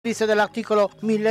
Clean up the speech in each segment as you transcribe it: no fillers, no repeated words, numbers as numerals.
vista dell'articolo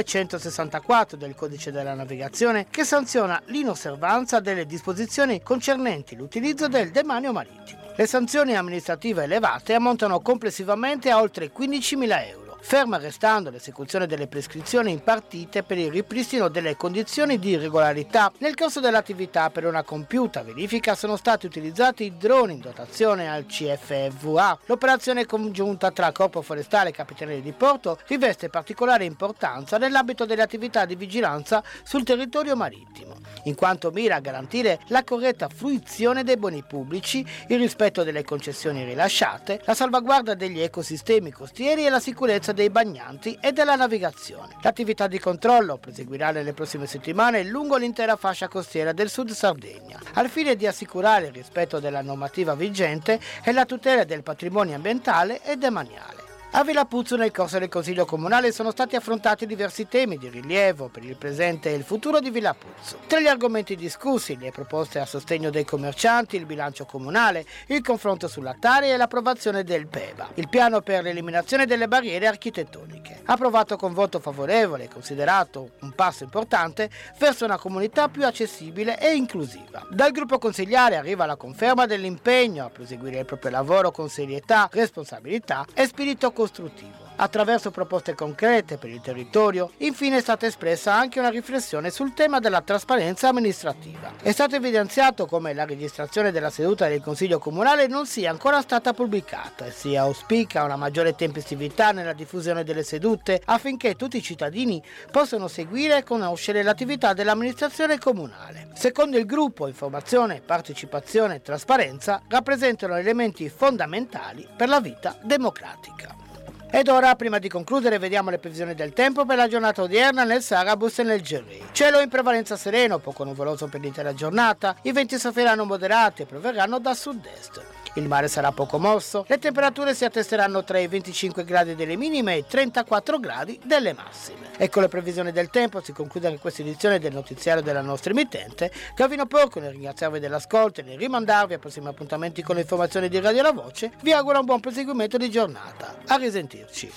1164 del Codice della Navigazione, che sanziona l'inosservanza delle disposizioni concernenti l'utilizzo del demanio marittimo. Le sanzioni amministrative elevate ammontano complessivamente a oltre 15.000 euro. Ferma restando l'esecuzione delle prescrizioni impartite per il ripristino delle condizioni di regolarità. Nel corso dell'attività per una compiuta verifica sono stati utilizzati droni in dotazione al CFVA. L'operazione congiunta tra Corpo Forestale e Capitaneria di Porto riveste particolare importanza nell'ambito delle attività di vigilanza sul territorio marittimo, in quanto mira a garantire la corretta fruizione dei beni pubblici, il rispetto delle concessioni rilasciate, la salvaguardia degli ecosistemi costieri e la sicurezza dei bagnanti e della navigazione. L'attività di controllo proseguirà nelle prossime settimane lungo l'intera fascia costiera del Sud Sardegna, al fine di assicurare il rispetto della normativa vigente e la tutela del patrimonio ambientale e demaniale. A Villapuzzo, nel corso del Consiglio Comunale, sono stati affrontati diversi temi di rilievo per il presente e il futuro di Villapuzzo. Tra gli argomenti discussi, le proposte a sostegno dei commercianti, il bilancio comunale, il confronto sulla Tari e l'approvazione del PEBA, il piano per l'eliminazione delle barriere architettoniche. Approvato con voto favorevole e considerato un passo importante verso una comunità più accessibile e inclusiva. Dal gruppo consigliare arriva la conferma dell'impegno a proseguire il proprio lavoro con serietà, responsabilità e spirito costruttivo. Attraverso proposte concrete per il territorio, infine è stata espressa anche una riflessione sul tema della trasparenza amministrativa. È stato evidenziato come la registrazione della seduta del Consiglio Comunale non sia ancora stata pubblicata e si auspica una maggiore tempestività nella diffusione delle sedute affinché tutti i cittadini possano seguire e conoscere l'attività dell'amministrazione comunale. Secondo il gruppo, informazione, partecipazione e trasparenza rappresentano elementi fondamentali per la vita democratica. Ed ora, prima di concludere, vediamo le previsioni del tempo per la giornata odierna nel Sarabus e nel Gerri. Cielo in prevalenza sereno, poco nuvoloso per l'intera giornata, i venti soffieranno moderati e proverranno da sud-est. Il mare sarà poco mosso, le temperature si attesteranno tra i 25 gradi delle minime e i 34 gradi delle massime. Ecco le previsioni del tempo, si conclude anche questa edizione del notiziario della nostra emittente. Calvino Porco, nel ringraziarvi dell'ascolto e nel rimandarvi a prossimi appuntamenti con le informazioni di Radio La Voce, vi auguro un buon proseguimento di giornata. A risentirci.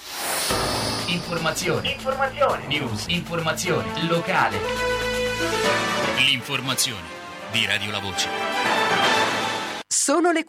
Informazione. News. Informazione locale. L'informazione di Radio La Voce. Sono le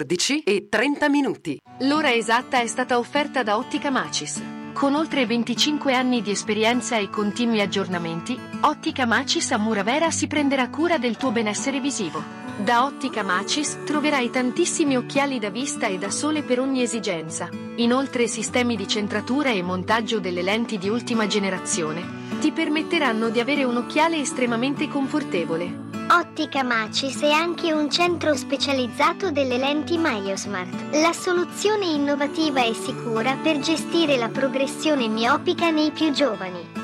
14:30. L'ora esatta è stata offerta da Ottica Macis. Con oltre 25 anni di esperienza e continui aggiornamenti, Ottica Macis a Muravera si prenderà cura del tuo benessere visivo. Da Ottica Macis troverai tantissimi occhiali da vista e da sole per ogni esigenza. Inoltre sistemi di centratura e montaggio delle lenti di ultima generazione ti permetteranno di avere un occhiale estremamente confortevole. Ottica Macis è anche un centro specializzato delle lenti MyoSmart, la soluzione innovativa e sicura per gestire la progressione miopica nei più giovani.